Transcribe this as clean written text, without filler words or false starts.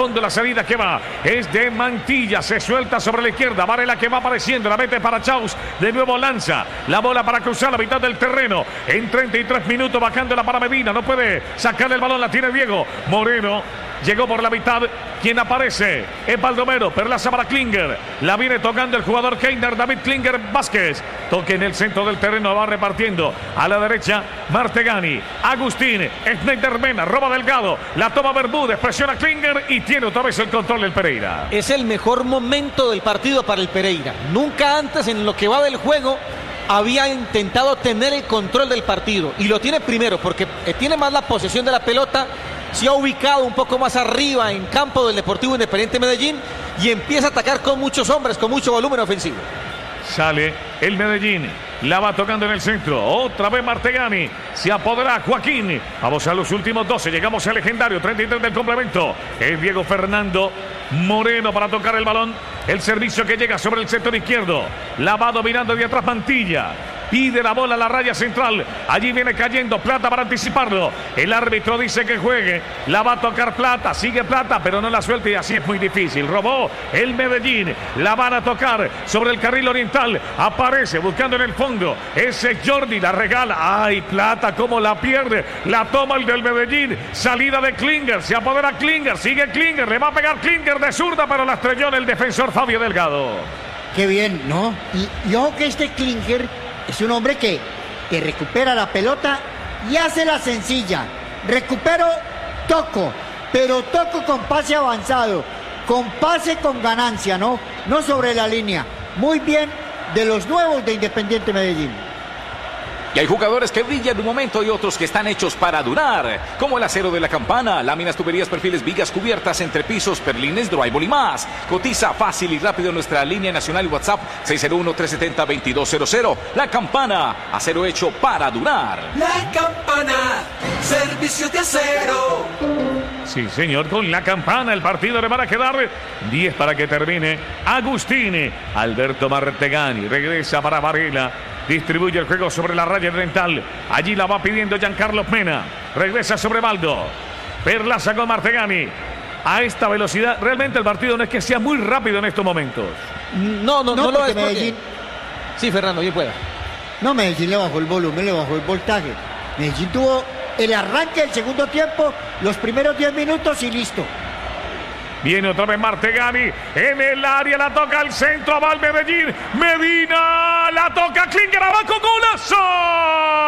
fondo la salida que va es de Mantilla. Se suelta sobre la izquierda. Varela que va apareciendo. La mete para Chaus. De nuevo lanza la bola para cruzar la mitad del terreno. En 33 minutos bajándola para Medina. No puede sacar el balón. La tiene Diego Moreno. Llegó por la mitad. Quien aparece es Baldomero. Perlaza para Klinger. La viene tocando el jugador Keiner. David Klinger Vázquez. Toque en el centro del terreno. Va repartiendo a la derecha Martegani. Agustín. Schneidermena. Roba Delgado. La toma Bermúdez. Presiona Klinger. Y tiene otra vez el control del Pereira. Es el mejor momento del partido para el Pereira. Nunca antes en lo que va del juego había intentado tener el control del partido. Y lo tiene primero porque tiene más la posesión de la pelota. Se ha ubicado un poco más arriba en campo del Deportivo Independiente Medellín y empieza a atacar con muchos hombres, con mucho volumen ofensivo. Sale el Medellín, la va tocando en el centro, otra vez Martegani, se apodera Joaquín. Vamos a los últimos 12, llegamos al legendario 33 del complemento. Es Diego Fernando Moreno para tocar el balón. El servicio que llega sobre el sector izquierdo, la va dominando de atrás Mantilla. Pide la bola a la raya central. Allí viene cayendo Plata para anticiparlo. El árbitro dice que juegue. La va a tocar Plata. Sigue Plata, pero no la suelta y así es muy difícil. Robó el Medellín. La van a tocar sobre el carril oriental. Aparece buscando en el fondo. Ese Jordi la regala. ¡Ay, Plata! ¿Cómo la pierde? La toma el del Medellín. Salida de Klinger. Se apodera Klinger. Sigue Klinger. Le va a pegar Klinger de zurda, pero la estrelló en el defensor Fabio Delgado. Qué bien, ¿no? Y ojo que este Klinger es un hombre que recupera la pelota y hace la sencilla. Recupero, toco, pero toco con pase avanzado, con pase con ganancia, ¿no? No sobre la línea. Muy bien de los nuevos de Independiente Medellín. Y hay jugadores que brillan en un momento y otros que están hechos para durar, como el acero de la Campana, láminas, tuberías, perfiles, vigas, cubiertas, entrepisos, perlines, drywall y más. Cotiza fácil y rápido en nuestra línea nacional y WhatsApp 601-370-2200. La Campana, acero hecho para durar. La Campana, servicio de acero. Sí, señor, con la Campana el partido le van a quedar 10 para que termine. Agustín, Alberto Martegani, regresa para Varela. Distribuye el juego sobre la raya oriental. Allí la va pidiendo Giancarlo Mena. Regresa sobre Baldo. Perlaza con Martegani. A esta velocidad, realmente el partido no es que sea muy rápido en estos momentos. No lo es Medellín. Sí, Fernando, bien pueda. No, Medellín le bajó el volumen, le bajó el voltaje. Medellín tuvo el arranque del segundo tiempo, los primeros 10 minutos y listo. Viene otra vez Martegani en el área, la toca al centro, va al Medellín. Medina, la toca Klinger, abajo, golazo.